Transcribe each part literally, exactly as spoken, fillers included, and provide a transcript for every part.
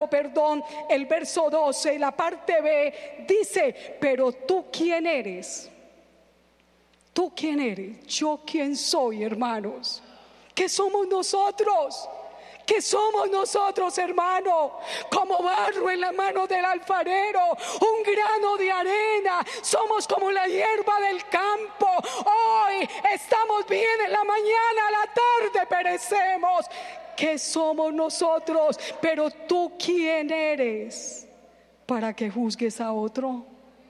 no, perdón, el verso doce, la parte B, dice: pero tú quién eres, tú quién eres, yo quién soy, hermanos. ¿Qué somos nosotros? ¿Qué somos nosotros, hermano? Como barro en la mano del alfarero, un grano de arena. Somos como la hierba del campo. Hoy estamos bien, en la mañana, a la tarde perecemos. ¿Qué somos nosotros? Pero tú, ¿quién eres para que juzgues a otro?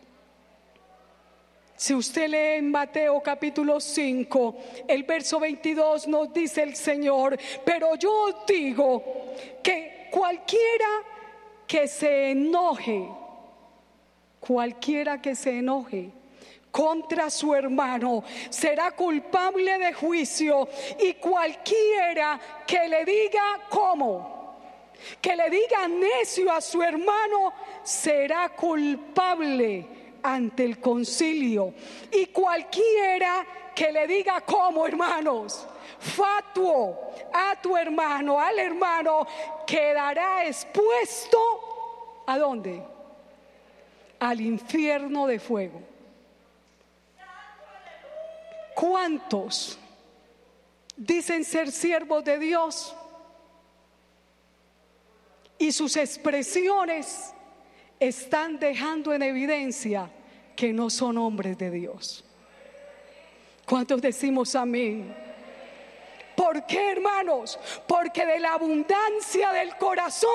Si usted lee en Mateo capítulo cinco, el verso veintidós, nos dice el Señor: pero yo os digo que cualquiera que se enoje, cualquiera que se enoje contra su hermano será culpable de juicio, y cualquiera que le diga ¿cómo? Que le diga necio a su hermano será culpable ante el concilio, y cualquiera que le diga ¿cómo, hermanos? Fatuo a tu hermano, al hermano, quedará expuesto ¿a dónde? Al infierno de fuego. ¿Cuántos dicen ser siervos de Dios y sus expresiones están dejando en evidencia que no son hombres de Dios? ¿Cuántos decimos amén? ¿Por qué, hermanos? Porque de la abundancia del corazón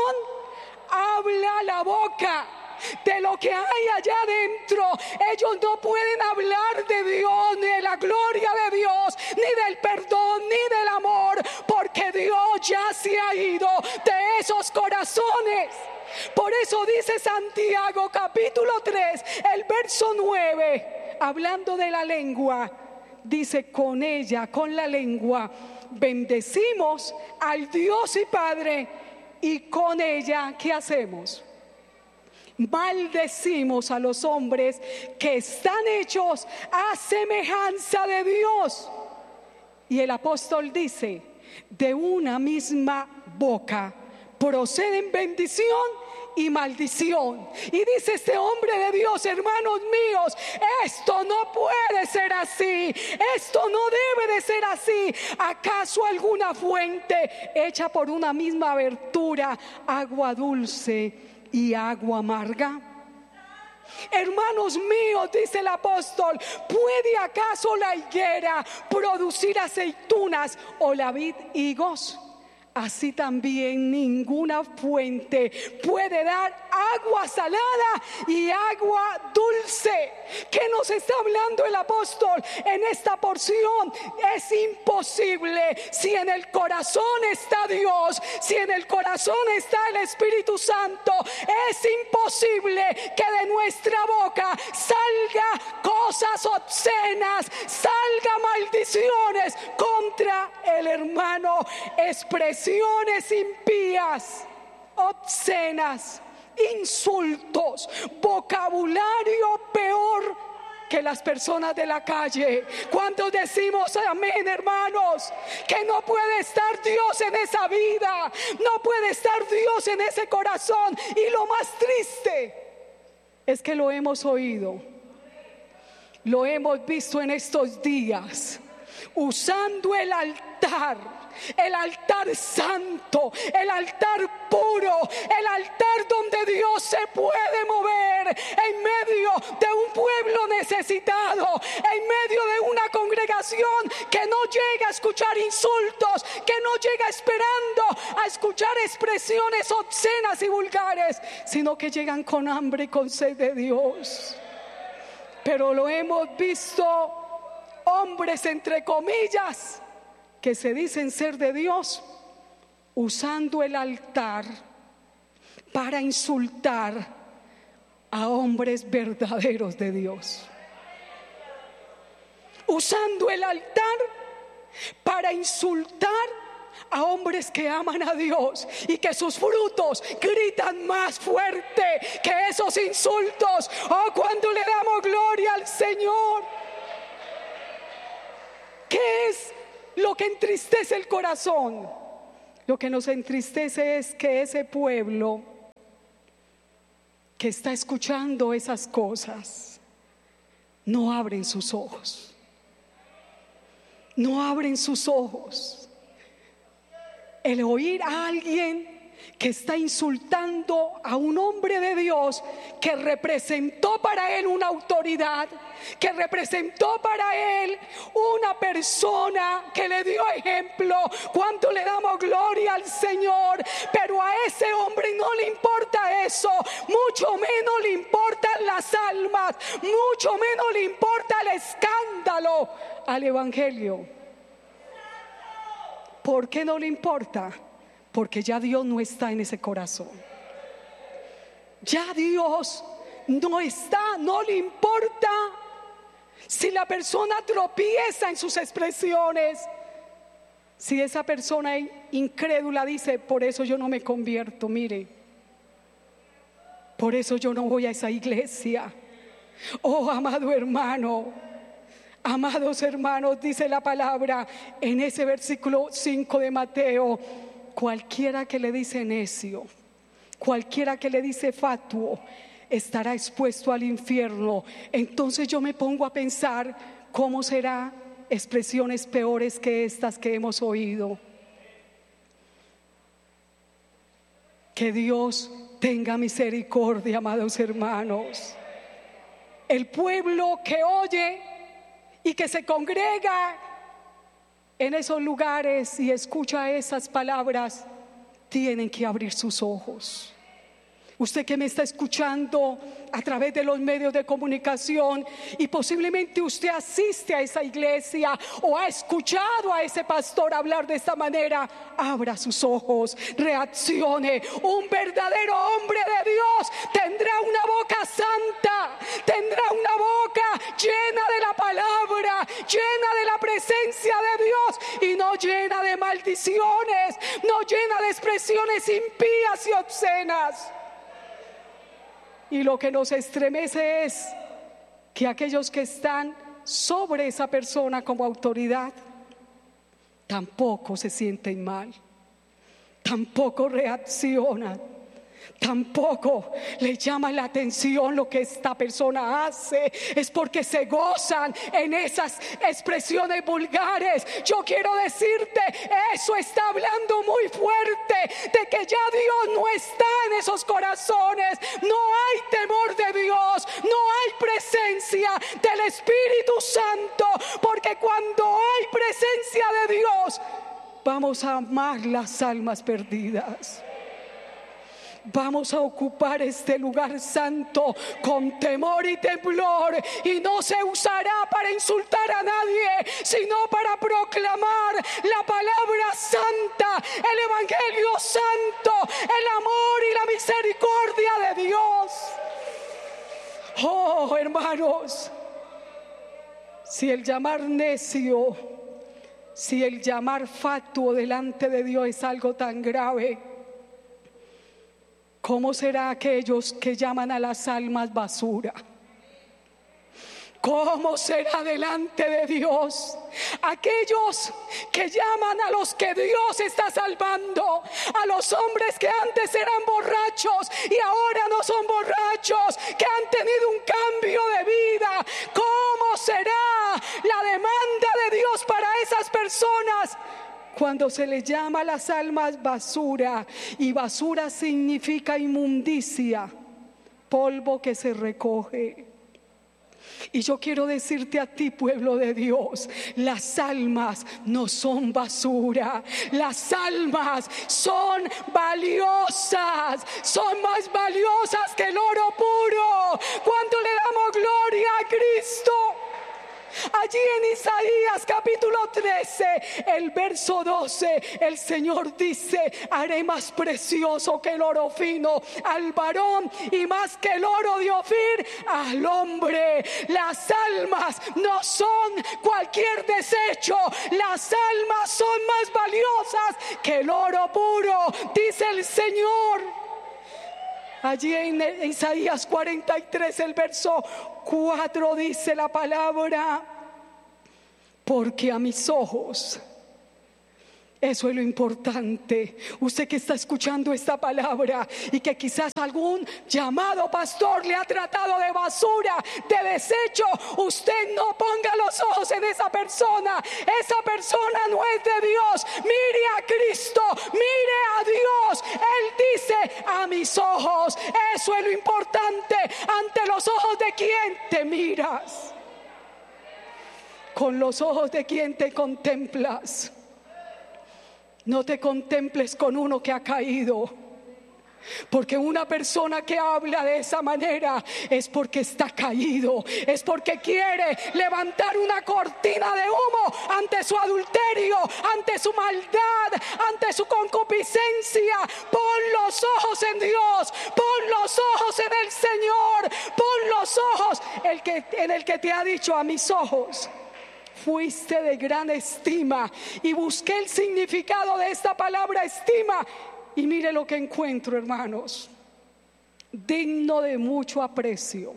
habla la boca. De lo que hay allá adentro, ellos no pueden hablar de Dios, ni de la gloria de Dios, ni del perdón, ni del amor, porque Dios ya se ha ido de esos corazones. Por eso dice Santiago capítulo tres, el verso nueve, hablando de la lengua, dice: con ella, con la lengua, bendecimos al Dios y Padre, y con ella, ¿qué hacemos? Maldecimos a los hombres que están hechos a semejanza de Dios. Y el apóstol dice: de una misma boca proceden bendición y maldición. Y dice este hombre de Dios: hermanos míos, esto no puede ser así, esto no debe de ser así. ¿Acaso alguna fuente hecha por una misma abertura, agua dulce y agua amarga? Hermanos míos, dice el apóstol, ¿puede acaso la higuera producir aceitunas o la vid higos? Así también ninguna fuente puede dar agua salada y agua dulce. ¿Qué nos está hablando el apóstol en esta porción? Es imposible, si en el corazón está Dios, si en el corazón está el Espíritu Santo, es imposible que de nuestra boca salga cosas obscenas, salga maldiciones contra el hermano, expresiones impías, obscenas, insultos, vocabulario peor que las personas de la calle. ¿Cuántos decimos amén, hermanos? Que no puede estar Dios en esa vida, no puede estar Dios en ese corazón. Y lo más triste es que lo hemos oído, lo hemos visto en estos días, usando el altar, el altar santo, el altar puro, el altar donde Dios se puede mover en medio de un pueblo necesitado, en medio de una congregación que no llega a escuchar insultos, que no llega esperando a escuchar expresiones obscenas y vulgares, sino que llegan con hambre y con sed de Dios. Pero lo hemos visto, hombres entre comillas que se dicen ser de Dios, usando el altar para insultar a hombres verdaderos de Dios, usando el altar para insultar a hombres que aman a Dios y que sus frutos gritan más fuerte que esos insultos. Oh, cuando le damos gloria al Señor. ¿Qué es lo que entristece el corazón? Lo que nos entristece es que ese pueblo que está escuchando esas cosas no abren sus ojos. No abren sus ojos. El oír a alguien que está insultando a un hombre de Dios que representó para él una autoridad, que representó para él una persona que le dio ejemplo. Cuánto le damos gloria al Señor, pero a ese hombre no le importa eso, mucho menos le importan las almas, mucho menos le importa el escándalo al evangelio. ¿Por qué no le importa? Porque ya Dios no está en ese corazón. Ya Dios no está, no le importa si la persona tropieza en sus expresiones. Si esa persona incrédula dice, por eso yo no me convierto, mire, por eso yo no voy a esa iglesia. Oh, amado hermano, amados hermanos, dice la palabra en ese versículo cinco de Mateo: cualquiera que le dice necio, cualquiera que le dice fatuo, estará expuesto al infierno. Entonces yo me pongo a pensar cómo será expresiones peores que estas que hemos oído. Que Dios tenga misericordia, amados hermanos. El pueblo que oye y que se congrega en esos lugares y escucha esas palabras, tienen que abrir sus ojos. Usted que me está escuchando a través de los medios de comunicación y posiblemente usted asiste a esa iglesia o ha escuchado a ese pastor hablar de esta manera, abra sus ojos, reaccione. Un verdadero hombre de Dios tendrá una boca santa, tendrá una boca llena de la palabra, llena de la presencia de Dios y no llena de maldiciones, no llena de expresiones impías y obscenas. Y lo que nos estremece es que aquellos que están sobre esa persona como autoridad tampoco se sienten mal, tampoco reaccionan, tampoco le llama la atención lo que esta persona hace. Es porque se gozan en esas expresiones vulgares. Yo quiero decirte, eso está hablando muy fuerte de que ya Dios no está en esos corazones. No hay temor de Dios, no hay presencia del Espíritu Santo, porque cuando hay presencia de Dios vamos a amar las almas perdidas. Vamos a ocupar este lugar santo con temor y temblor, y no se usará para insultar a nadie, sino para proclamar la palabra santa, el evangelio santo, el amor y la misericordia de Dios. Oh, hermanos, si el llamar necio, si el llamar fatuo delante de Dios es algo tan grave, ¿cómo será aquellos que llaman a las almas basura? ¿Cómo será delante de Dios aquellos que llaman a los que Dios está salvando, a los hombres que antes eran borrachos y ahora no son borrachos, que han tenido un cambio de vida? ¿Cómo será la demanda de Dios para esas personas cuando se les llama a las almas basura? Y basura significa inmundicia, polvo que se recoge. Y yo quiero decirte a ti, pueblo de Dios, las almas no son basura, las almas son valiosas, son más valiosas que el oro puro. ¿Cuánto le damos gloria a Cristo? Allí en Isaías capítulo trece, el verso doce, el Señor dice: haré más precioso que el oro fino al varón, y más que el oro de Ofir al hombre. Las almas no son cualquier desecho, las almas son más valiosas que el oro puro, dice el Señor. Allí en Isaías cuarenta y tres, el verso cuatro, dice la palabra: porque a mis ojos Eso es lo importante. Usted que está escuchando esta palabra y que quizás algún llamado pastor le ha tratado de basura, de desecho, usted no ponga los ojos en esa persona. Esa persona no es de Dios. Mire a Cristo, mire a Dios. Él dice: a mis ojos. Eso es lo importante. Ante los ojos de quién te miras. Con los ojos de quién te contemplas. No te contemples con uno que ha caído, porque una persona que habla de esa manera es porque está caído, es porque quiere levantar una cortina de humo ante su adulterio, ante su maldad, ante su concupiscencia. Pon los ojos en Dios, pon los ojos en el Señor, pon los ojos el que, en el que te ha dicho: a mis ojos fuiste de gran estima. Y busqué el significado de esta palabra estima, y mire lo que encuentro, hermanos: digno de mucho aprecio,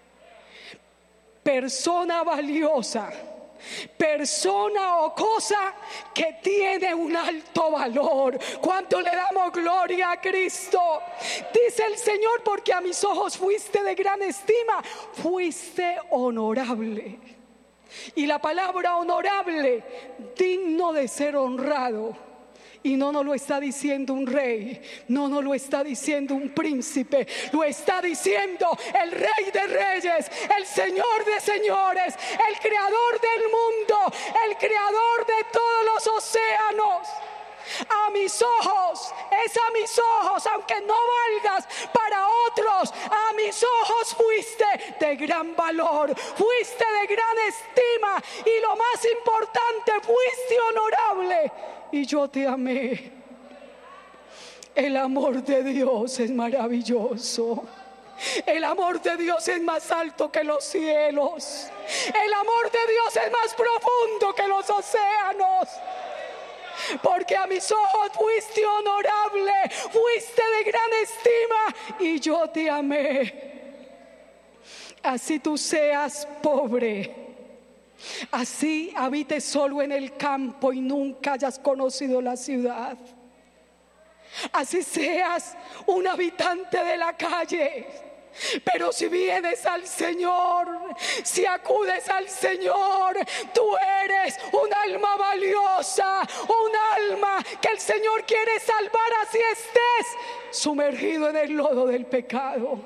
persona valiosa, persona o cosa que tiene un alto valor. ¿Cuánto le damos gloria a Cristo? Dice el Señor: porque a mis ojos fuiste de gran estima, fuiste honorable. Y la palabra honorable, digno de ser honrado. Y no nos lo está diciendo un rey, no nos lo está diciendo un príncipe, lo está diciendo el Rey de Reyes, el Señor de Señores, el Creador del mundo, el Creador de todos los océanos. A mis ojos, es a mis ojos, aunque no valgas para otros, a mis ojos fuiste de gran valor, fuiste de gran estima, y lo más importante, fuiste honorable, y yo te amé. El amor de Dios es maravilloso. El amor de Dios es más alto que los cielos. El amor de Dios es más profundo que los océanos. Porque a mis ojos fuiste honorable, fuiste de gran estima, y yo te amé. Así tú seas pobre, así habites solo en el campo y nunca hayas conocido la ciudad, así seas un habitante de la calle, pero si vienes al Señor, si acudes al Señor, tú eres un alma valiosa, un alma que el Señor quiere salvar, así estés sumergido en el lodo del pecado.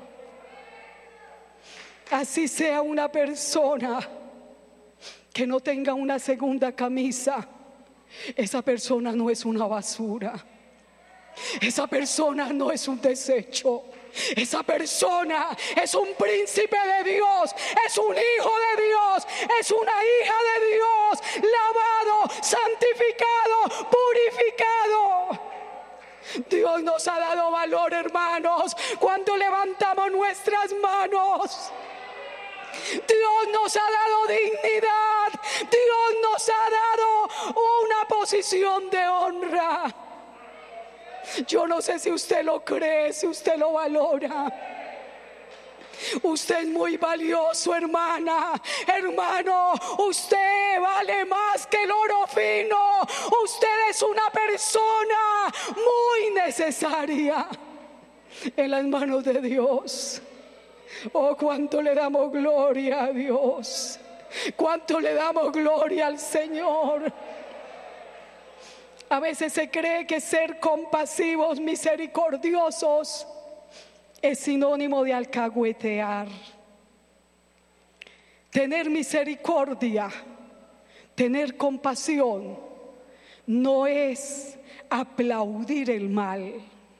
Así sea una persona que no tenga una segunda camisa, esa persona no es una basura, esa persona no es un desecho. Esa persona es un príncipe de Dios, es un hijo de Dios, es una hija de Dios, lavado, santificado, purificado. Dios nos ha dado valor, hermanos, cuando levantamos nuestras manos. Dios nos ha dado dignidad, Dios nos ha dado una posición de honra. Yo no sé si usted lo cree, si usted lo valora. Usted es muy valioso, hermana, hermano. Usted vale más que el oro fino. Usted es una persona muy necesaria en las manos de Dios. Oh, cuánto le damos gloria a Dios, cuánto le damos gloria al Señor. A veces se cree que ser compasivos, misericordiosos, es sinónimo de alcahuetear. Tener misericordia, tener compasión, no es aplaudir el mal,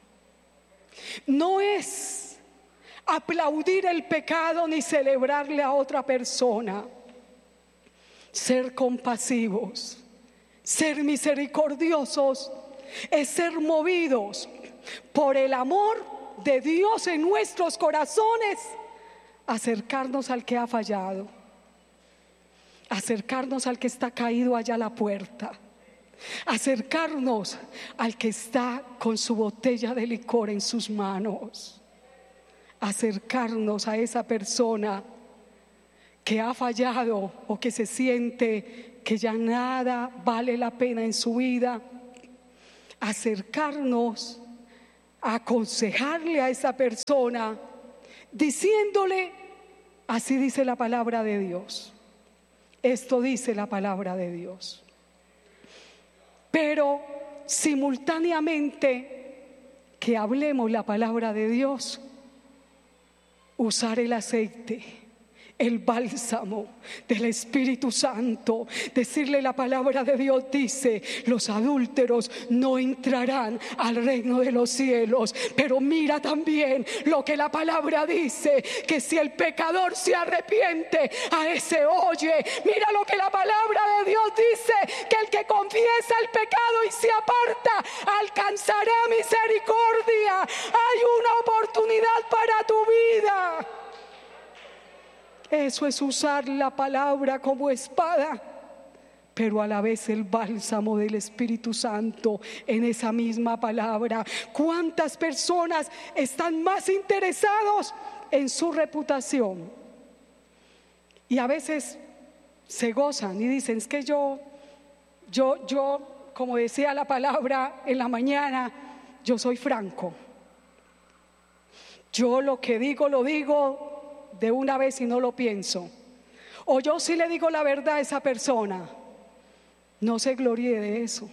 no es aplaudir el pecado ni celebrarle a otra persona. Ser compasivos, ser misericordiosos, es ser movidos por el amor de Dios en nuestros corazones, acercarnos al que ha fallado, acercarnos al que está caído allá a la puerta, acercarnos al que está con su botella de licor en sus manos, acercarnos a esa persona que ha fallado o que se siente que ya nada vale la pena en su vida, acercarnos a aconsejarle a esa persona, diciéndole: así dice la palabra de Dios, esto dice la palabra de Dios. Pero simultáneamente que hablemos la palabra de Dios, usar el aceite, el bálsamo del Espíritu Santo, decirle: la palabra de Dios dice, los adúlteros no entrarán al reino de los cielos. Pero mira también lo que la palabra dice, que si el pecador se arrepiente, a ese oye. Mira lo que la palabra de Dios dice, que el que confiesa el pecado y se aparta alcanzará misericordia. Hay una oportunidad para tu vida. Eso es usar la palabra como espada, pero a la vez el bálsamo del Espíritu Santo en esa misma palabra. ¿Cuántas personas están más interesados en su reputación? Y a veces se gozan y dicen: es que yo, yo, yo, como decía la palabra en la mañana, yo soy franco. Yo lo que digo, lo digo de una vez y no lo pienso. O yo sí le digo la verdad a esa persona. No se gloríe de eso.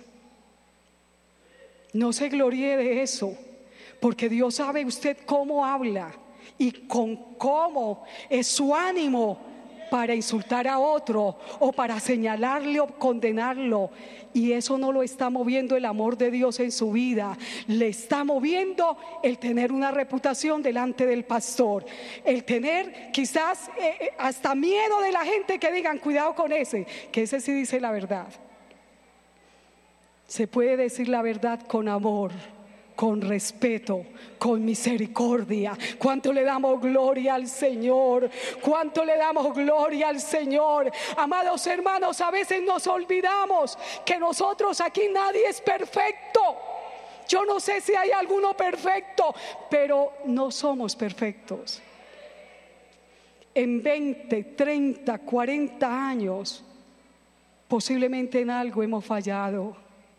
No se gloríe de eso, porque Dios sabe usted cómo habla y con cómo es su ánimo para insultar a otro o para señalarle o condenarlo. Y eso no lo está moviendo el amor de Dios en su vida. Le está moviendo el tener una reputación delante del pastor, el tener quizás eh, hasta miedo de la gente, que digan: cuidado con ese, que ese sí dice la verdad. Se puede decir la verdad con amor, con respeto, con misericordia. ¿Cuánto le damos gloria al Señor? ¿Cuánto le damos gloria al Señor? Amados hermanos, a veces nos olvidamos que nosotros aquí nadie es perfecto. Yo no sé si hay alguno perfecto, pero no somos perfectos. En veinte, treinta, cuarenta años, posiblemente en algo hemos fallado.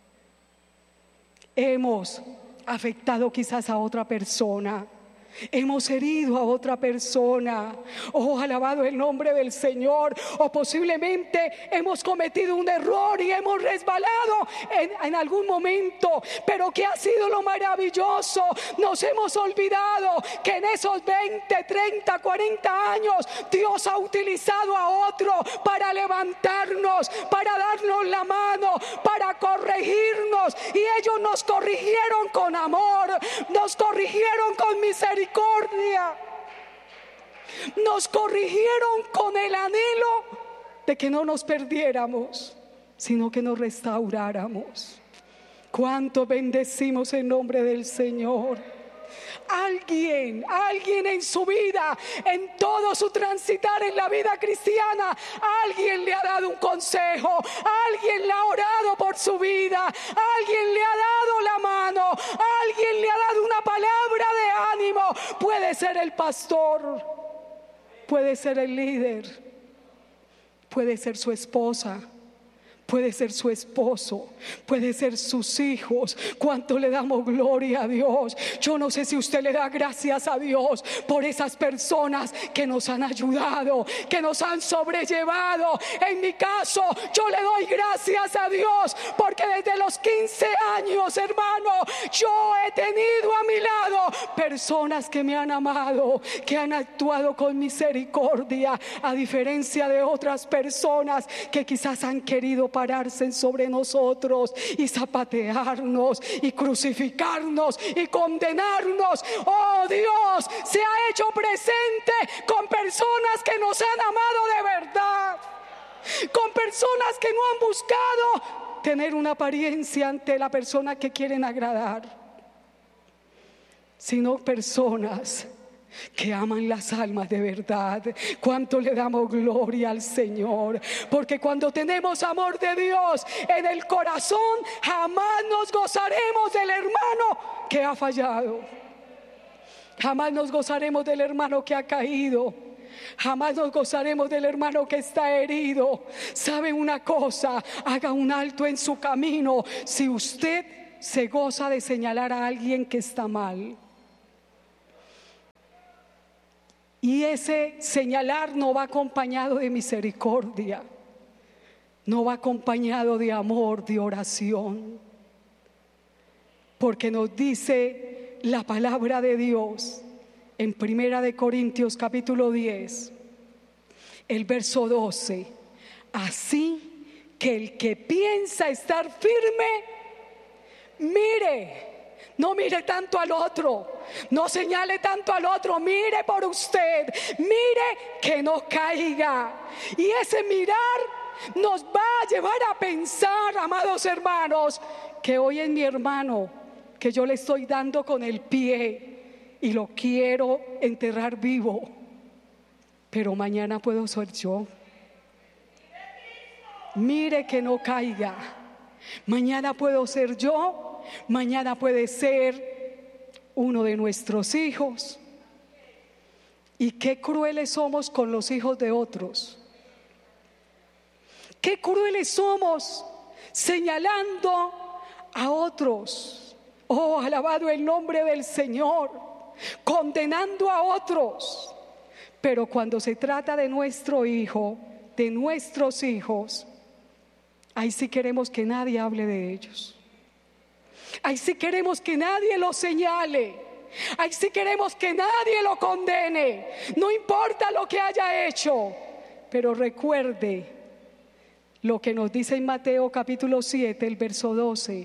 Hemos afectado quizás a otra persona, hemos herido a otra persona, oh, alabado el nombre del Señor. O posiblemente hemos cometido un error y hemos resbalado en, en algún momento. Pero ¿qué ha sido lo maravilloso? Nos hemos olvidado que en esos veinte, treinta, cuarenta años Dios ha utilizado a otro para levantarnos, para darnos la mano, para corregirnos. Y ellos nos corrigieron con amor, nos corrigieron con misericordia, nos corrigieron con el anhelo de que no nos perdiéramos, sino que nos restauráramos. Cuánto bendecimos el nombre del Señor. Alguien, alguien en su vida, en todo su transitar en la vida cristiana, alguien le ha dado un consejo, alguien le ha orado por su vida, alguien le ha dado la mano, alguien le ha dado una palabra de ánimo. Puede ser el pastor, puede ser el líder, puede ser su esposa, puede ser su esposo, puede ser sus hijos. ¿Cuánto le damos gloria a Dios? Yo no sé si usted le da gracias a Dios por esas personas que nos han ayudado, que nos han sobrellevado. En mi caso, yo le doy gracias a Dios porque desde los quince años, hermano, yo he tenido a mi lado personas que me han amado, que han actuado con misericordia, a diferencia de otras personas que quizás han querido pararse sobre nosotros y zapatearnos y crucificarnos y condenarnos. Oh, Dios se ha hecho presente con personas que nos han amado de verdad, con personas que no han buscado tener una apariencia ante la persona que quieren agradar, sino personas que aman las almas de verdad. Cuánto le damos gloria al Señor, porque cuando tenemos amor de Dios en el corazón, jamás nos gozaremos del hermano que ha fallado, jamás nos gozaremos del hermano que ha caído, jamás nos gozaremos del hermano que está herido. ¿Sabe una cosa? Haga un alto en su camino. Si usted se goza de señalar a alguien que está mal. Y ese señalar no va acompañado de misericordia, no va acompañado de amor, de oración. Porque nos dice la palabra de Dios en Primera de Corintios capítulo diez, el verso doce. Así que el que piensa estar firme, mire. No mire tanto al otro, no señale tanto al otro, mire por usted, mire que no caiga. Y ese mirar nos va a llevar a pensar, amados hermanos, que hoy es mi hermano, que yo le estoy dando con el pie y lo quiero enterrar vivo, pero mañana puedo ser yo. Mire que no caiga. Mañana puedo ser yo. Mañana puede ser uno de nuestros hijos. Y qué crueles somos con los hijos de otros. Qué crueles somos señalando a otros. Oh, alabado el nombre del Señor. Condenando a otros. Pero cuando se trata de nuestro hijo, de nuestros hijos, ahí sí queremos que nadie hable de ellos. Ahí sí queremos que nadie lo señale. Ahí sí queremos que nadie lo condene. No importa lo que haya hecho. Pero recuerde lo que nos dice en Mateo capítulo siete, el verso doce.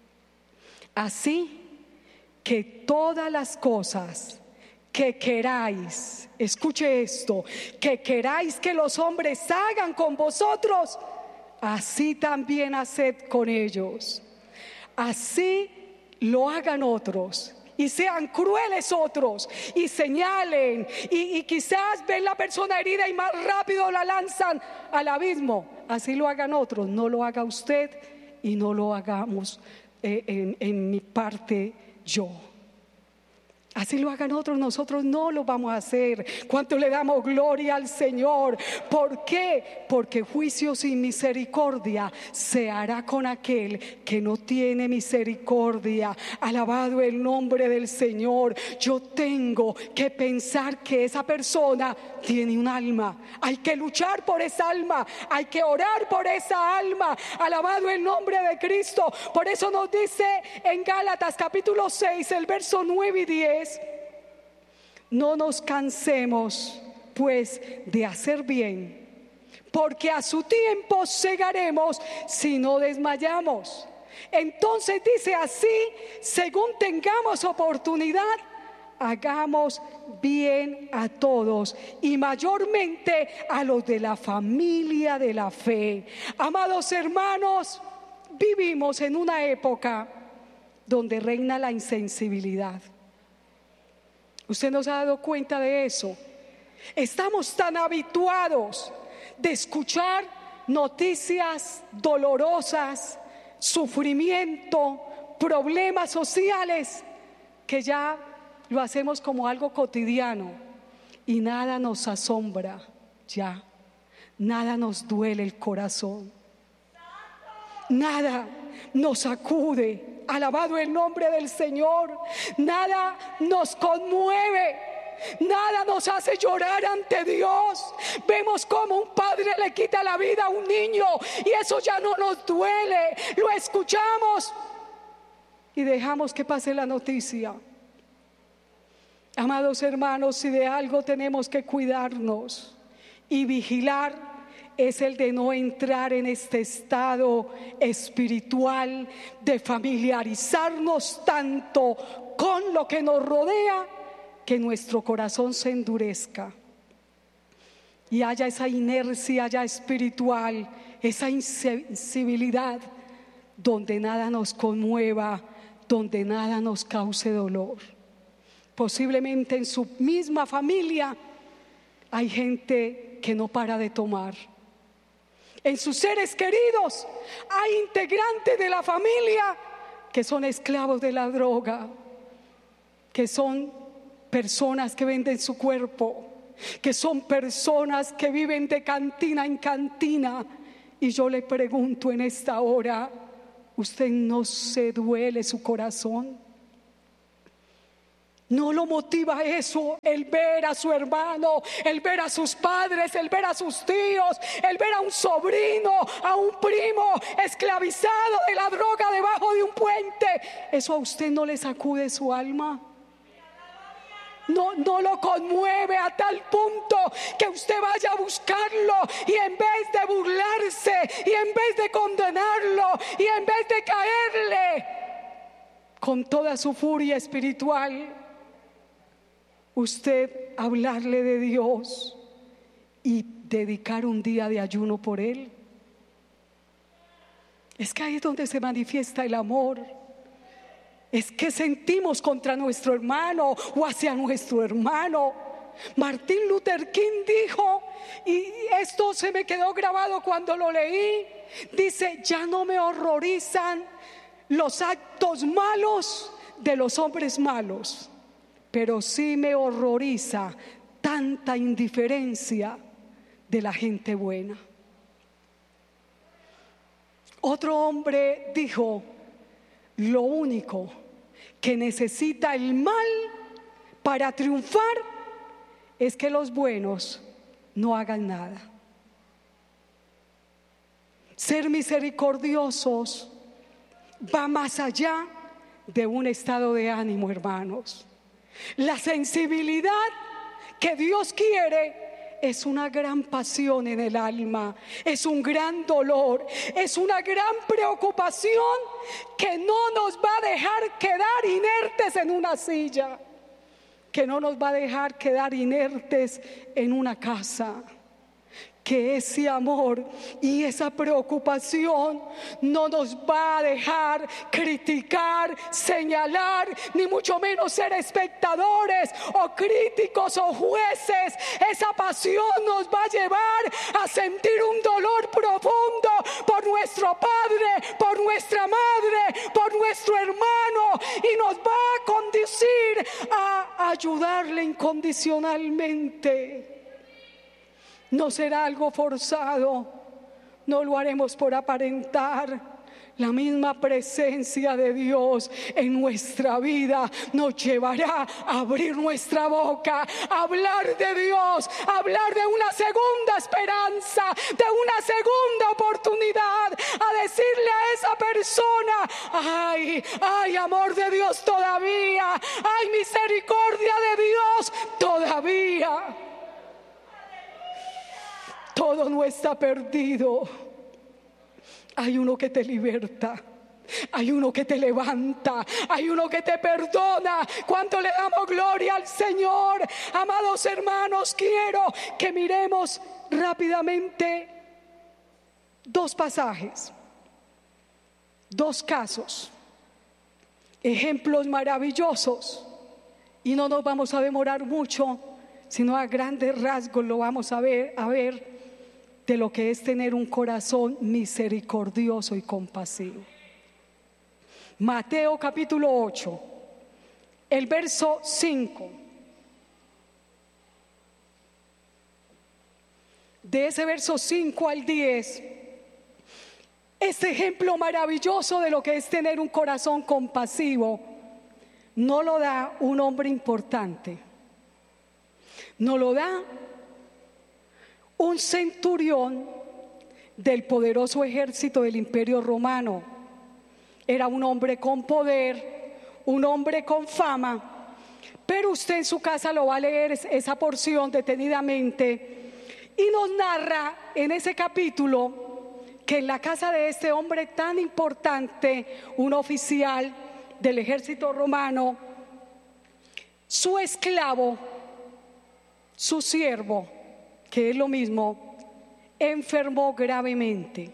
Así que todas las cosas que queráis, escuche esto, que queráis que los hombres hagan con vosotros, así también haced con ellos. Así lo hagan otros y sean crueles otros y señalen y, y quizás ven la persona herida y más rápido la lanzan al abismo. Así lo hagan otros, no lo haga usted y no lo hagamos eh, en, en mi parte yo. Así lo hagan otros, nosotros no lo vamos a hacer. ¿Cuánto le damos gloria al Señor? ¿Por qué? Porque juicio sin misericordia se hará con aquel que no tiene misericordia. Alabado el nombre del Señor. Yo tengo que pensar que esa persona tiene un alma. Hay que luchar por esa alma, hay que orar por esa alma. Alabado el nombre de Cristo. Por eso nos dice en Gálatas capítulo seis, el verso nueve y diez: no nos cansemos pues de hacer bien, porque a su tiempo segaremos si no desmayamos. Entonces dice así: según tengamos oportunidad, hagamos bien a todos y mayormente a los de la familia de la fe. Amados hermanos, vivimos en una época donde reina la insensibilidad. ¿Usted no se ha dado cuenta de eso? Estamos tan habituados de escuchar noticias dolorosas, sufrimiento, problemas sociales, que ya lo hacemos como algo cotidiano y nada nos asombra ya, nada nos duele el corazón, nada nos sacude. Alabado el nombre del Señor. Nada nos conmueve, nada nos hace llorar ante Dios. Vemos como un padre le quita la vida a un niño y eso ya no nos duele. Lo escuchamos y dejamos que pase la noticia. Amados hermanos, si de algo tenemos que cuidarnos y vigilar, es el de no entrar en este estado espiritual de familiarizarnos tanto con lo que nos rodea que nuestro corazón se endurezca y haya esa inercia ya espiritual, esa insensibilidad donde nada nos conmueva, donde nada nos cause dolor. Posiblemente en su misma familia hay gente que no para de tomar. En sus seres queridos hay integrantes de la familia que son esclavos de la droga, que son personas que venden su cuerpo, que son personas que viven de cantina en cantina. Y yo le pregunto en esta hora, usted no se duele su corazón. No lo motiva eso, el ver a su hermano, el ver a sus padres, el ver a sus tíos, el ver a un sobrino, a un primo esclavizado de la droga debajo de un puente. ¿Eso a usted no le sacude su alma? No, no lo conmueve a tal punto que usted vaya a buscarlo y en vez de burlarse y en vez de condenarlo y en vez de caerle con toda su furia espiritual, usted hablarle de Dios y dedicar un día de ayuno por él. Es que ahí es donde se manifiesta el amor. Es que sentimos contra nuestro hermano o hacia nuestro hermano. Martín Luther King dijo, y esto se me quedó grabado cuando lo leí, dice: ya no me horrorizan los actos malos de los hombres malos, pero sí me horroriza tanta indiferencia de la gente buena. Otro hombre dijo: lo único que necesita el mal para triunfar es que los buenos no hagan nada. Ser misericordiosos va más allá de un estado de ánimo, hermanos. La sensibilidad que Dios quiere es una gran pasión en el alma, es un gran dolor, es una gran preocupación que no nos va a dejar quedar inertes en una silla, que no nos va a dejar quedar inertes en una casa. Que ese amor y esa preocupación no nos va a dejar criticar, señalar, ni mucho menos ser espectadores o críticos o jueces. Esa pasión nos va a llevar a sentir un dolor profundo por nuestro padre, por nuestra madre, por nuestro hermano, y nos va a conducir a ayudarle incondicionalmente. No será algo forzado, no lo haremos por aparentar. La misma presencia de Dios en nuestra vida nos llevará a abrir nuestra boca, a hablar de Dios, a hablar de una segunda esperanza, de una segunda oportunidad, a decirle a esa persona: ay, ay, amor de Dios todavía, ay, misericordia de Dios todavía. Todo no está perdido. Hay uno que te liberta, hay uno que te levanta, hay uno que te perdona. ¿Cuánto le damos gloria al Señor? Amados hermanos, quiero que miremos rápidamente dos pasajes, dos casos, ejemplos maravillosos, y no nos vamos a demorar mucho, sino a grandes rasgos lo vamos a ver, a ver de lo que es tener un corazón misericordioso y compasivo. Mateo capítulo ocho, el verso cinco. De ese verso cinco al diez, este ejemplo maravilloso de lo que es tener un corazón compasivo no lo da un hombre importante, no lo da un centurión del poderoso ejército del Imperio Romano. Era un hombre con poder, un hombre con fama, pero usted en su casa lo va a leer esa porción detenidamente, y nos narra en ese capítulo que en la casa de este hombre tan importante, un oficial del ejército romano, su esclavo, su siervo, que es lo mismo, enfermó gravemente.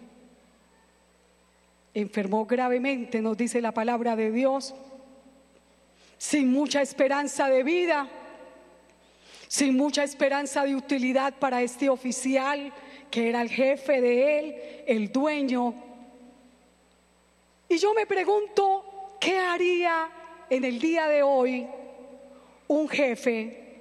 Enfermó gravemente, nos dice la palabra de Dios, sin mucha esperanza de vida, sin mucha esperanza de utilidad para este oficial, que era el jefe de él, el dueño. Y yo me pregunto, ¿qué haría en el día de hoy un jefe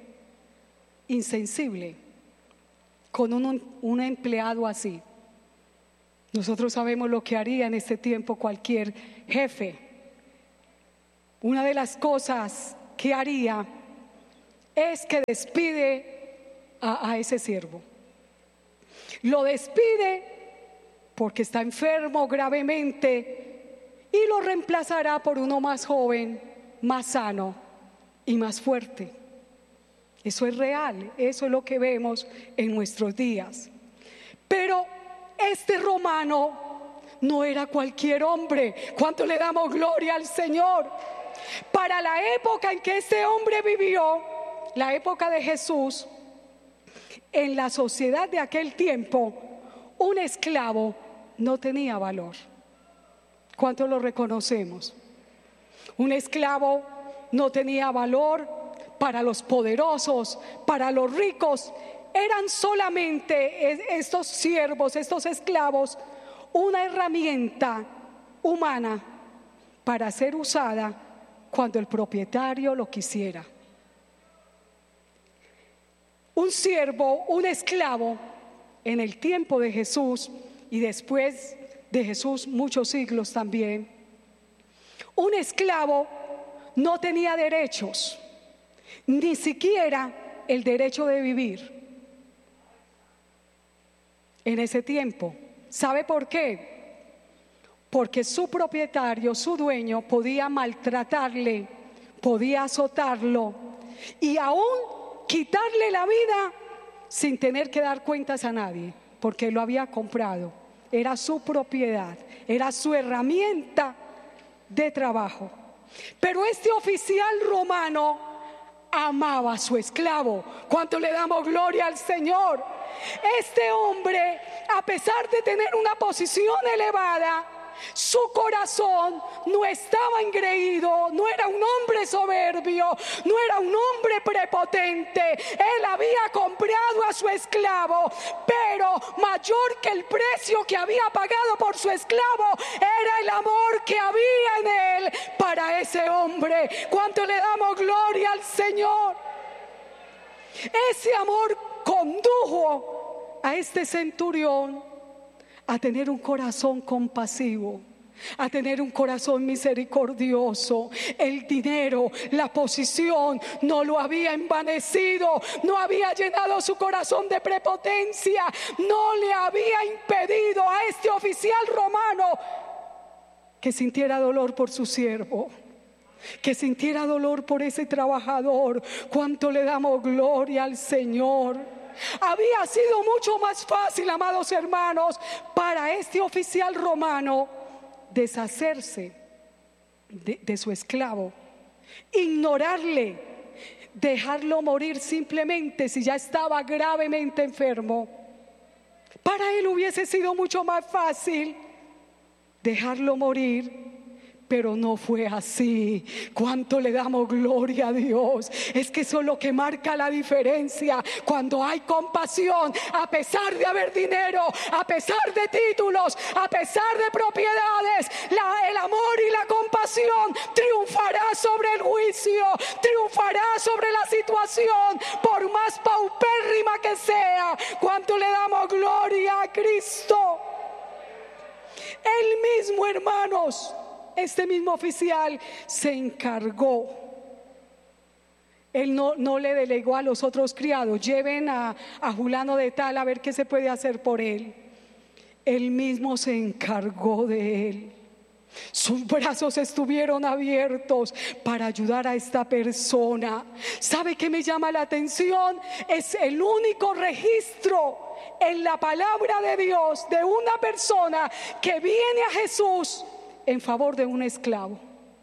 insensible con un, un empleado así? Nosotros sabemos lo que haría en este tiempo cualquier jefe. Una de las cosas que haría es que despide a, a ese siervo. Lo despide porque está enfermo gravemente y lo reemplazará por uno más joven, más sano y más fuerte. Eso es real, eso es lo que vemos en nuestros días. Pero este romano no era cualquier hombre. ¿Cuánto le damos gloria al Señor? Para la época en que este hombre vivió, la época de Jesús, en la sociedad de aquel tiempo, un esclavo no tenía valor. ¿Cuánto lo reconocemos? Un esclavo no tenía valor para los poderosos, para los ricos. Eran solamente estos siervos, estos esclavos, una herramienta humana para ser usada cuando el propietario lo quisiera. Un siervo, un esclavo, en el tiempo de Jesús y después de Jesús muchos siglos también, un esclavo no tenía derechos, ni siquiera el derecho de vivir en ese tiempo. ¿Sabe por qué? Porque su propietario, su dueño, podía maltratarle, podía azotarlo y aún quitarle la vida sin tener que dar cuentas a nadie, porque lo había comprado. Era su propiedad, era su herramienta de trabajo. Pero este oficial romano amaba a su esclavo. ¿Cuánto le damos gloria al Señor? Este hombre, a pesar de tener una posición elevada, su corazón no estaba engreído, no era un hombre soberbio, no era un hombre prepotente. Él había comprado a su esclavo, pero mayor que el precio que había pagado por su esclavo era el amor que había en él para ese hombre. ¿Cuánto le damos gloria al Señor? Ese amor condujo a este centurión a tener un corazón compasivo, a tener un corazón misericordioso. El dinero, la posición no lo había envanecido, no había llenado su corazón de prepotencia, no le había impedido a este oficial romano que sintiera dolor por su siervo, que sintiera dolor por ese trabajador. ¿Cuánto le damos gloria al Señor? Había sido mucho más fácil, amados hermanos, para este oficial romano deshacerse de, de su esclavo, ignorarle, dejarlo morir simplemente si ya estaba gravemente enfermo. Para él hubiese sido mucho más fácil dejarlo morir, pero no fue así. ¿Cuánto le damos gloria a Dios? Es que eso es lo que marca la diferencia. Cuando hay compasión, a pesar de haber dinero, a pesar de títulos, a pesar de propiedades, la, el amor y la compasión triunfará sobre el juicio, triunfará sobre la situación, por más paupérrima que sea. ¿Cuánto le damos gloria a Cristo? Él mismo, hermanos, este mismo oficial se encargó. Él no, no le delegó a los otros criados: lleven a, a fulano de tal a ver qué se puede hacer por él. Él mismo se encargó de él. Sus brazos estuvieron abiertos para ayudar a esta persona. ¿Sabe qué me llama la atención? Es el único registro en la palabra de Dios de una persona que viene a Jesús en favor de un esclavo,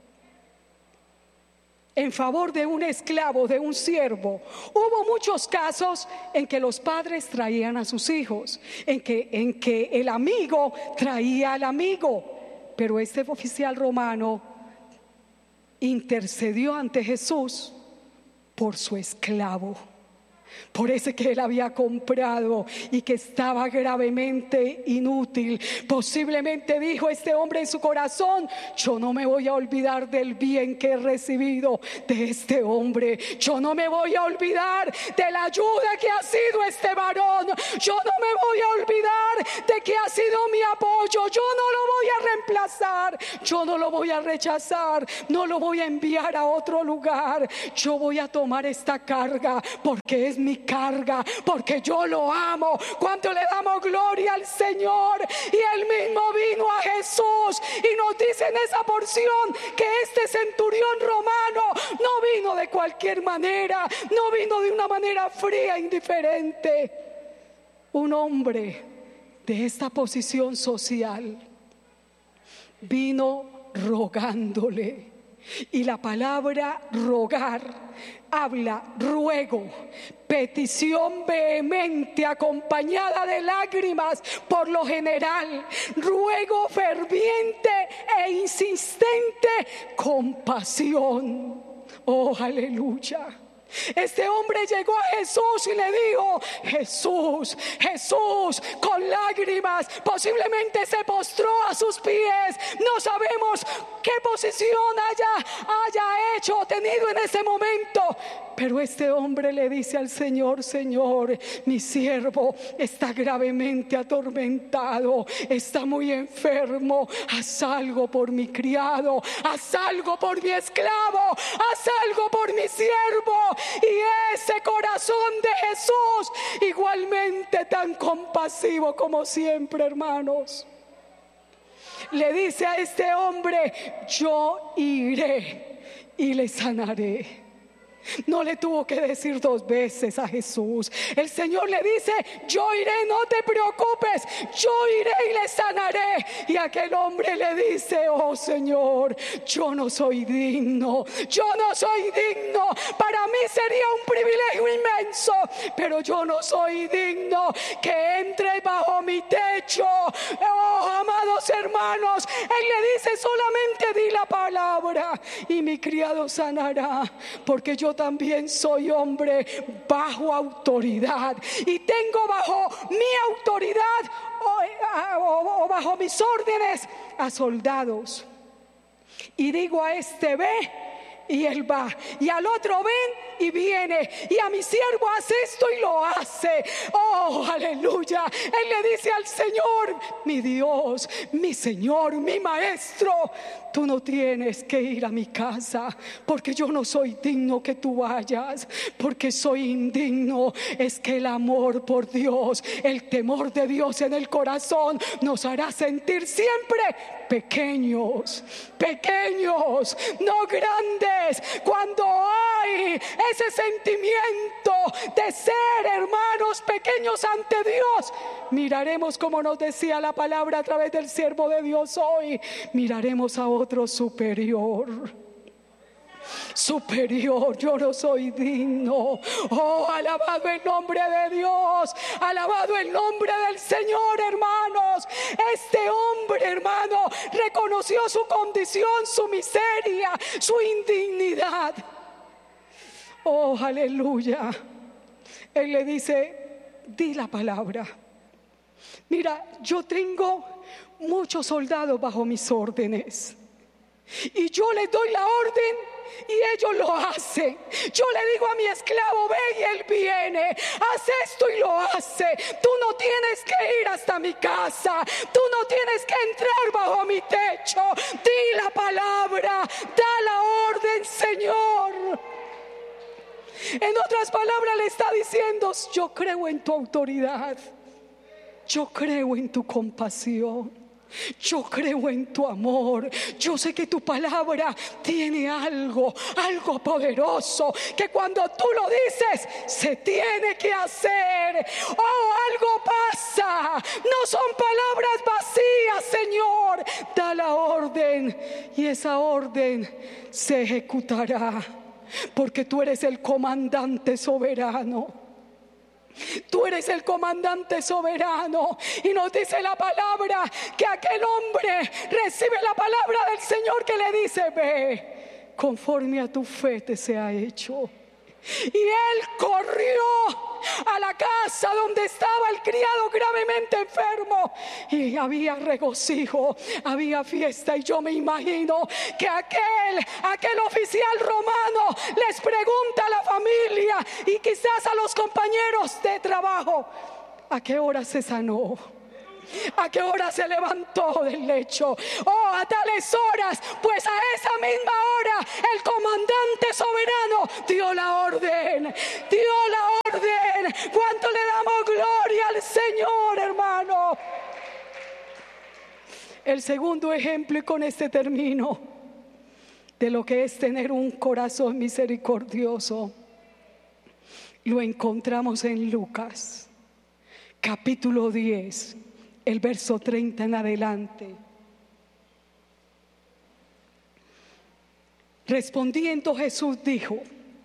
en favor de un esclavo, de un siervo. Hubo muchos casos en que los padres traían a sus hijos, en que, en que el amigo traía al amigo, pero este oficial romano intercedió ante Jesús por su esclavo. por ese que él había comprado y que estaba gravemente inútil. Posiblemente dijo este hombre en su corazón: yo no me voy a olvidar del bien que he recibido de este hombre, yo no me voy a olvidar de la ayuda que ha sido este varón, yo no me voy a olvidar de que ha sido mi apoyo, yo no lo voy a reemplazar, yo no lo voy a rechazar, no lo voy a enviar a otro lugar, yo voy a tomar esta carga porque es mi carga, porque yo lo amo. Cuánto le damos gloria al Señor. Y él mismo vino a Jesús y nos dice en esa porción que este centurión romano no vino de cualquier manera, no vino de una manera fría, indiferente. Un hombre de esta posición social vino rogándole. Y la palabra rogar habla ruego, petición vehemente acompañada de lágrimas, por lo general, ruego ferviente e insistente con pasión. Oh, aleluya. Este hombre llegó a Jesús y le dijo: Jesús, Jesús, con lágrimas, posiblemente se postró a sus pies. No sabemos qué posición haya, haya hecho o tenido en ese momento, pero este hombre le dice al Señor: Señor, mi siervo está gravemente atormentado, está muy enfermo, haz algo por mi criado, haz algo por mi esclavo, haz algo por mi siervo. Y ese corazón de Jesús, igualmente tan compasivo como siempre, hermanos, le dice a este hombre: yo iré y le sanaré. No le tuvo que decir dos veces a Jesús. El Señor le dice: yo iré, no te preocupes, yo iré y le sanaré. Y aquel hombre le dice: oh Señor, yo no soy digno, yo no soy digno. Para mí sería un privilegio inmenso, pero yo no soy digno que entre bajo mi techo. Oh, amados hermanos, Él le dice: solamente di la palabra y mi criado sanará, porque yo también soy hombre bajo autoridad y tengo bajo mi autoridad o, o, o bajo mis órdenes a soldados. Y digo a este: ve, y él va, y al otro: ven, y viene, y a mi siervo hace esto y lo hace. Oh, aleluya. Él le dice al Señor: mi Dios, mi Señor, mi Maestro, tú no tienes que ir a mi casa, porque yo no soy digno que tú vayas, porque soy indigno. Es que el amor por Dios, el temor de Dios en el corazón nos hará sentir siempre pequeños, pequeños, no grandes. Cuando hay ese sentimiento de ser, hermanos, pequeños ante Dios, miraremos, como nos decía la palabra a través del siervo de Dios hoy, miraremos a otro superior. Superior, yo no soy digno. Oh, alabado el nombre de Dios, alabado el nombre del Señor, hermanos. Este hombre, hermano, reconoció su condición, su miseria, su indignidad. Oh, aleluya. Él le dice: di la palabra. Mira, yo tengo muchos soldados bajo mis órdenes, y yo les doy la orden y ellos lo hacen. Yo le digo a mi esclavo: ve, y él viene, haz esto y lo hace. Tú no tienes que ir hasta mi casa, tú no tienes que entrar bajo mi techo. Di la palabra, da la orden, Señor. En otras palabras, le está diciendo: yo creo en tu autoridad, yo creo en tu compasión, yo creo en tu amor. Yo sé que tu palabra tiene algo, algo poderoso, que cuando tú lo dices se tiene que hacer. Oh, algo pasa. No son palabras vacías, Señor. Da la orden y esa orden se ejecutará, porque tú eres el comandante soberano. Tú eres el comandante soberano. Y nos dice la palabra que aquel hombre recibe la palabra del Señor, que le dice: ve, conforme a tu fe te sea hecho. Y él corrió a la casa donde estaba el criado gravemente enfermo, y había regocijo, había fiesta. Y yo me imagino que aquel, aquel oficial romano les pregunta a la familia y quizás a los compañeros de trabajo: ¿a qué hora se sanó? ¿A qué hora se levantó del lecho? Oh, a tales horas. Pues a esa misma hora el comandante soberano dio la orden. Dio la orden. ¿Cuánto le damos gloria al Señor, hermano? El segundo ejemplo, y con este termino, de lo que es tener un corazón misericordioso, lo encontramos en Lucas capítulo diez, el verso treinta en adelante. Respondiendo Jesús dijo: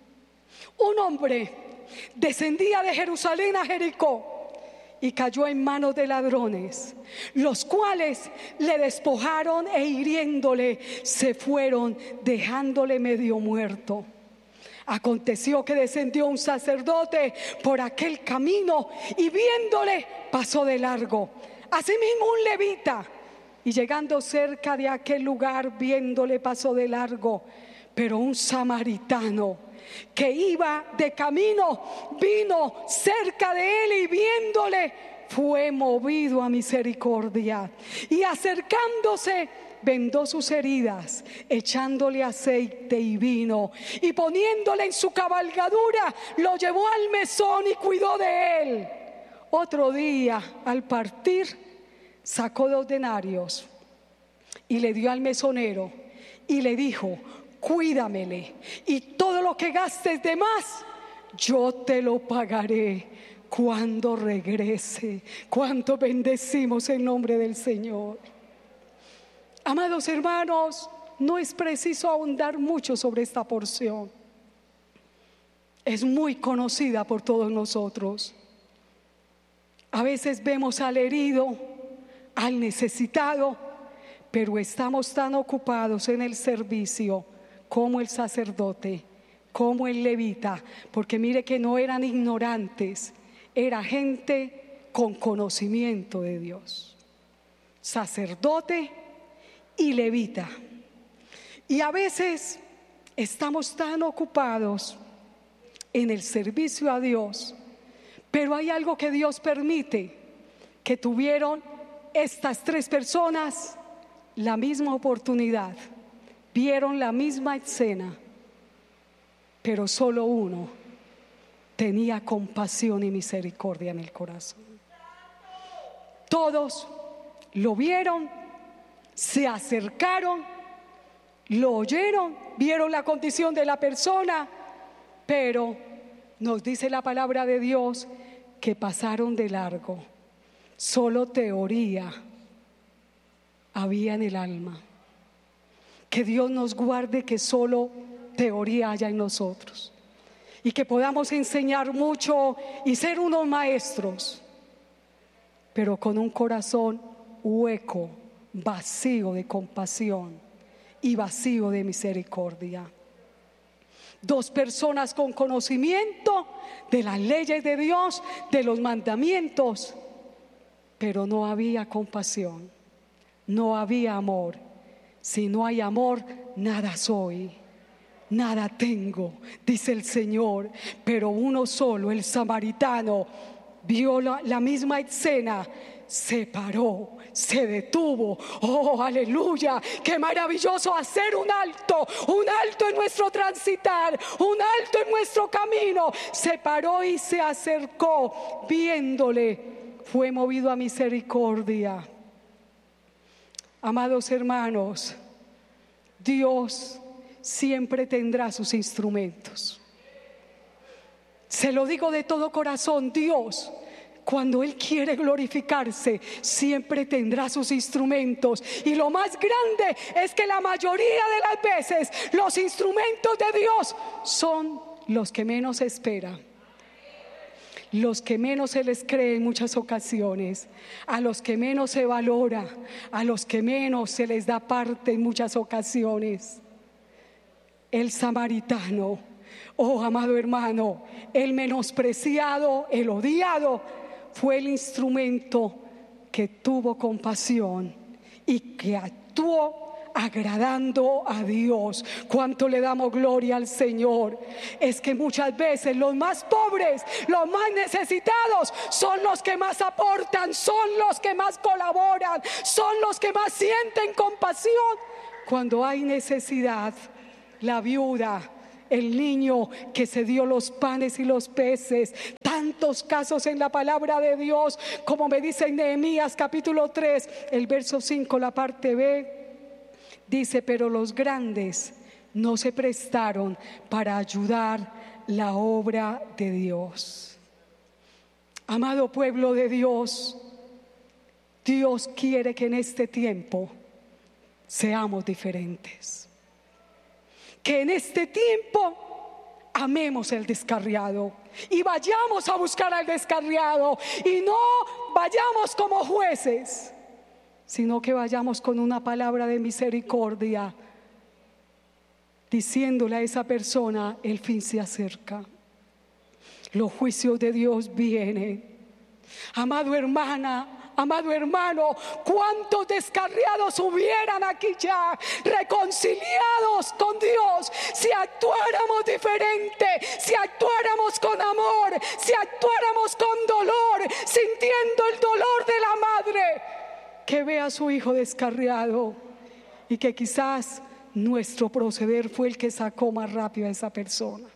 un hombre descendía de Jerusalén a Jericó y cayó en manos de ladrones, los cuales le despojaron e hiriéndole se fueron, dejándole medio muerto. Aconteció que descendió un sacerdote por aquel camino y viéndole pasó de largo. Asimismo un levita, y llegando cerca de aquel lugar, viéndole pasó de largo. Pero un samaritano que iba de camino vino cerca de él y viéndole fue movido a misericordia, y acercándose vendó sus heridas, echándole aceite y vino, y poniéndole en su cabalgadura lo llevó al mesón y cuidó de él. Otro día, al partir, sacó dos denarios y le dio al mesonero y le dijo: cuídamele, y todo lo que gastes de más yo te lo pagaré cuando regrese. Cuánto bendecimos el nombre del Señor. Amados hermanos, no es preciso ahondar mucho sobre esta porción. Es muy conocida por todos nosotros. A veces vemos al herido, al necesitado, pero estamos tan ocupados en el servicio como el sacerdote, como el levita, porque mire que no eran ignorantes, era gente con conocimiento de Dios. Sacerdote y levita. Y a veces estamos tan ocupados en el servicio a Dios, pero hay algo que Dios permite, que tuvieron estas tres personas la misma oportunidad, vieron la misma escena, pero solo uno tenía compasión y misericordia en el corazón. Todos lo vieron, se acercaron, lo oyeron, vieron la condición de la persona, pero nos dice la palabra de Dios que pasaron de largo. Solo teoría había en el alma. Que Dios nos guarde que solo teoría haya en nosotros, y que podamos enseñar mucho y ser unos maestros, pero con un corazón hueco, vacío de compasión y vacío de misericordia. Dos personas con conocimiento de las leyes de Dios, de los mandamientos, pero no había compasión, no había amor. Si no hay amor, nada soy, nada tengo, dice el Señor. Pero uno solo, el samaritano, vio la, la misma escena, se paró, se detuvo. Oh, aleluya, qué maravilloso hacer un alto, un alto en nuestro transitar, un alto en nuestro camino. Se paró y se acercó, viéndole, fue movido a misericordia. Amados hermanos, Dios siempre tendrá sus instrumentos. Se lo digo de todo corazón, Dios, cuando Él quiere glorificarse, siempre tendrá sus instrumentos. Y lo más grande es que la mayoría de las veces los instrumentos de Dios son los que menos esperan, los que menos se les cree en muchas ocasiones, a los que menos se valora, a los que menos se les da parte en muchas ocasiones. El samaritano Oh, amado hermano, el menospreciado, el odiado, fue el instrumento que tuvo compasión y que actuó agradando a Dios. Cuánto le damos gloria al Señor. Es que muchas veces los más pobres, los más necesitados, son los que más aportan, son los que más colaboran, son los que más sienten compasión. Cuando hay necesidad, la viuda, el niño que se dio los panes y los peces, tantos casos en la palabra de Dios, como me dice en Nehemías capítulo tres, el verso cinco, la parte B, dice: pero los grandes no se prestaron para ayudar la obra de Dios. Amado pueblo de Dios, Dios quiere que en este tiempo seamos diferentes. Que en este tiempo amemos el descarriado y vayamos a buscar al descarriado, y no vayamos como jueces, sino que vayamos con una palabra de misericordia, diciéndole a esa persona: el fin se acerca, los juicios de Dios vienen. Amado hermana, amado hermano, cuántos descarriados hubieran aquí ya, reconciliados con Dios, si actuáramos diferente, si actuáramos con amor, si actuáramos con dolor, sintiendo el dolor de la madre que ve a su hijo descarriado, y que quizás nuestro proceder fue el que sacó más rápido a esa persona.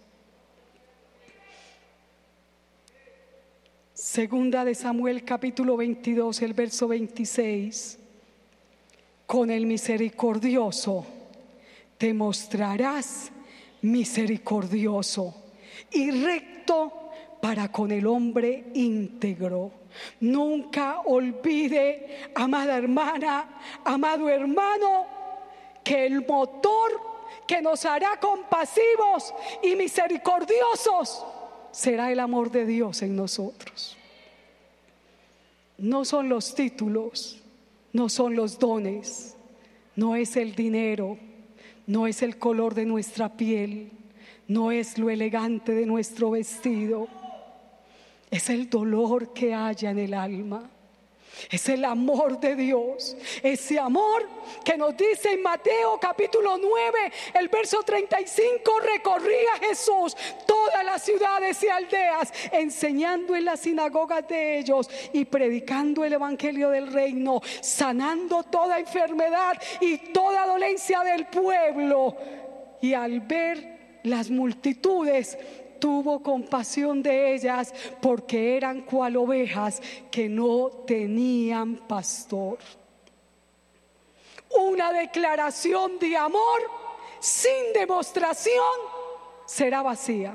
Segunda de Samuel capítulo veintidós, el verso veintiséis: con el misericordioso te mostrarás misericordioso y recto para con el hombre íntegro. Nunca olvide, amada hermana, amado hermano, que el motor que nos hará compasivos y misericordiosos será el amor de Dios en nosotros. No son los títulos, no son los dones, no es el dinero, no es el color de nuestra piel, no es lo elegante de nuestro vestido. Es el dolor que haya en el alma. Es el amor de Dios, ese amor que nos dice en Mateo capítulo nueve, el verso treinta y cinco: recorría Jesús todas las ciudades y aldeas, enseñando en las sinagogas de ellos y predicando el evangelio del reino, sanando toda enfermedad y toda dolencia del pueblo. Y al ver las multitudes, tuvo compasión de ellas, porque eran cual ovejas que no tenían pastor. Una declaración de amor sin demostración será vacía,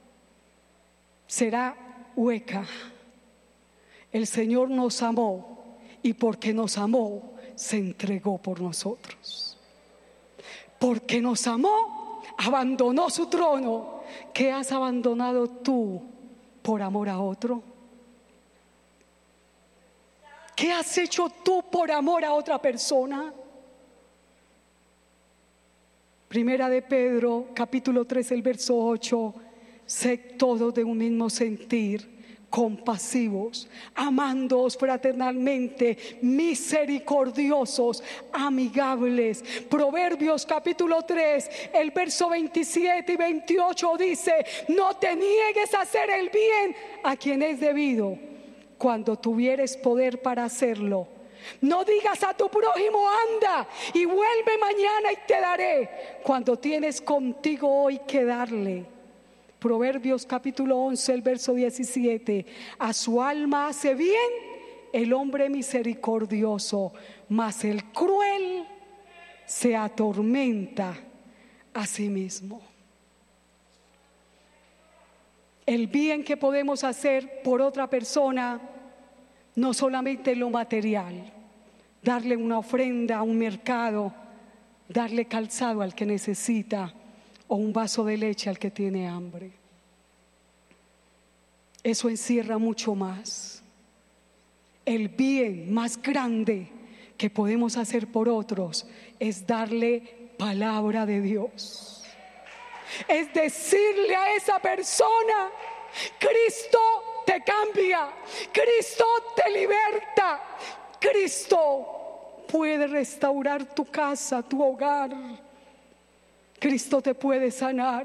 será hueca. El Señor nos amó, y porque nos amó, se entregó por nosotros. Porque nos amó, abandonó su trono. ¿Qué has abandonado tú por amor a otro? ¿Qué has hecho tú por amor a otra persona? Primera de Pedro, capítulo tres, el verso ocho: sed todos de un mismo sentir, compasivos, amándoos fraternalmente, misericordiosos, amigables. Proverbios capítulo tres, el verso veintisiete y veintiocho dice: no te niegues a hacer el bien a quien es debido, cuando tuvieres poder para hacerlo. No digas a tu prójimo: anda y vuelve mañana y te daré, cuando tienes contigo hoy que darle. Proverbios capítulo once, el verso diecisiete: a su alma hace bien el hombre misericordioso, mas el cruel se atormenta a sí mismo. El bien que podemos hacer por otra persona no solamente lo material, darle una ofrenda a un mercado, darle calzado al que necesita, o un vaso de leche al que tiene hambre. Eso encierra mucho más. El bien más grande que podemos hacer por otros es darle palabra de Dios. es decirle a esa persona: Cristo te cambia, Cristo te liberta, Cristo puede restaurar tu casa, tu hogar, Cristo te puede sanar,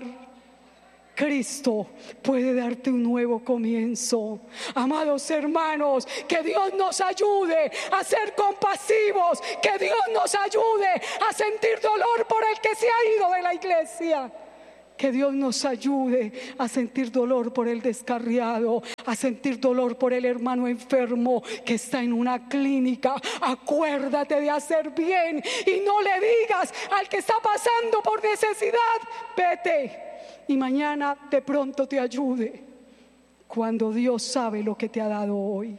Cristo puede darte un nuevo comienzo. Amados hermanos, que Dios nos ayude a ser compasivos, que Dios nos ayude a sentir dolor por el que se ha ido de la iglesia. Que Dios nos ayude a sentir dolor por el descarriado, a sentir dolor por el hermano enfermo que está en una clínica. Acuérdate de hacer bien y no le digas al que está pasando por necesidad: vete y mañana de pronto te ayude, cuando Dios sabe lo que te ha dado hoy,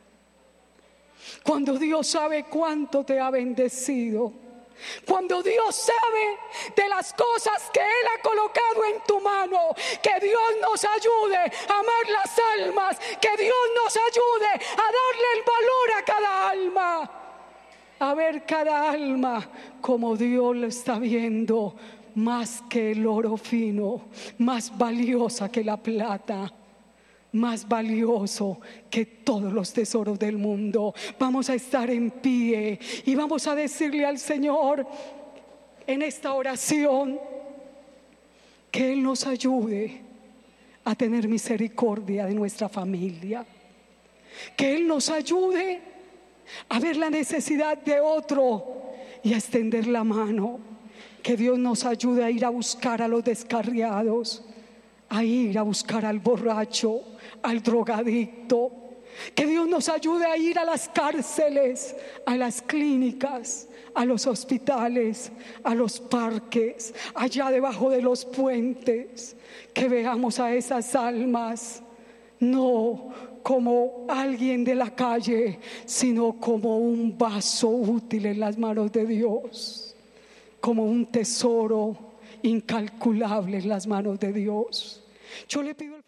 cuando Dios sabe cuánto te ha bendecido, cuando Dios sabe de las cosas que Él ha colocado en tu mano. Que Dios nos ayude a amar las almas, que Dios nos ayude a darle el valor a cada alma, a ver cada alma como Dios lo está viendo, más que el oro fino, más valiosa que la plata, más valioso que todos los tesoros del mundo. Vamos a estar en pie y vamos a decirle al Señor en esta oración que Él nos ayude a tener misericordia de nuestra familia, que Él nos ayude a ver la necesidad de otro y a extender la mano. Que Dios nos ayude a ir a buscar a los descarriados, a ir a buscar al borracho, al drogadicto. Que Dios nos ayude a ir a las cárceles, a las clínicas, a los hospitales, a los parques, allá debajo de los puentes. Que veamos a esas almas no como alguien de la calle, sino como un vaso útil en las manos de Dios, como un tesoro incalculable en las manos de Dios. Yo le pido